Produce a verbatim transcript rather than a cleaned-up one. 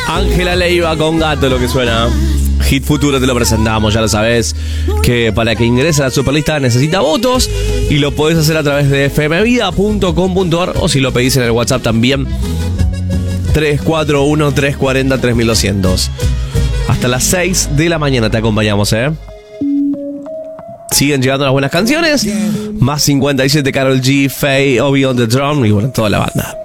Ángela Leiva con Gato, lo que suena. Hit Futuro te lo presentamos, ya lo sabes, que para que ingrese a la Superlista necesita votos y lo podés hacer a través de f m vida punto com punto a r o si lo pedís en el WhatsApp también, tres cuatro uno, tres cuatro cero, tres dos cero cero. Hasta las seis de la mañana te acompañamos, ¿eh? Siguen llegando las buenas canciones. Más cincuenta y siete, Karol G, Faye, Obi on the Drum y bueno, toda la banda.